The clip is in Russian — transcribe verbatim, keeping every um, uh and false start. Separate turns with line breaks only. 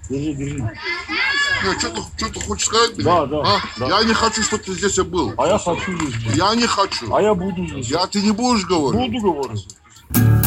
Держи, держи.
Не, что ты, что ты хочешь сказать мне?
Да, да,
А?
да.
Я не хочу, чтобы ты здесь был.
А я хочу здесь быть.
Я не хочу.
А я буду здесь.
Я ты не будешь говорить?
Буду говорить.